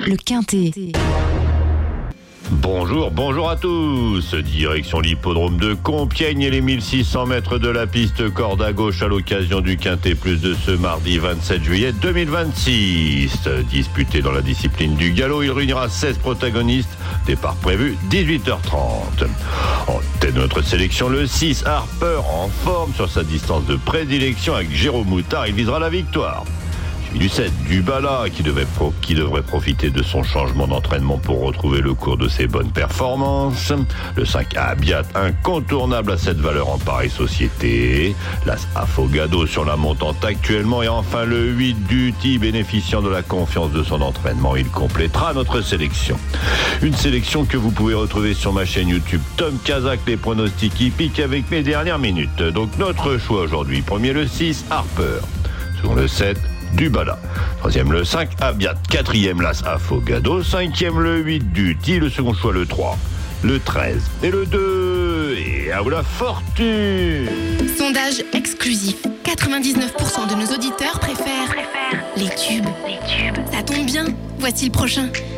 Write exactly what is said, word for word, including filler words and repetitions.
le Quintet. Bonjour, bonjour à tous. Direction l'hippodrome de Compiègne et les mille six cents mètres de la piste corde à gauche à l'occasion du Quintet Plus de ce mardi vingt-sept juillet deux mille vingt-six. Disputé dans la discipline du galop, il réunira seize protagonistes. Départ prévu dix-huit heures trente. En tête de notre sélection, le six Harper en forme sur sa distance de prédilection avec Jérôme Moutard. Il visera la victoire. Du sept, Dubala, qui, devait pro- qui devrait profiter de son changement d'entraînement pour retrouver le cours de ses bonnes performances. Le cinq, Abiat, incontournable à cette valeur en pareille société. L'As Afogado sur la montante actuellement. Et enfin le huit, Duty, bénéficiant de la confiance de son entraînement. Il complétera notre sélection. Une sélection que vous pouvez retrouver sur ma chaîne YouTube Tom Kazak, les pronostics hippiques avec mes dernières minutes. Donc notre choix aujourd'hui. Premier le six, Harper. Second le sept, Dubala. Troisième le cinq, Abiat. Quatrième l'As Afogado. Cinquième le huit, Duty. Le second choix le trois, le treize et le deux. Et à vous la fortune. Sondage exclusif. quatre-vingt-dix-neuf pour cent de nos auditeurs préfèrent les tubes. Les tubes. Ça tombe bien. Voici le prochain.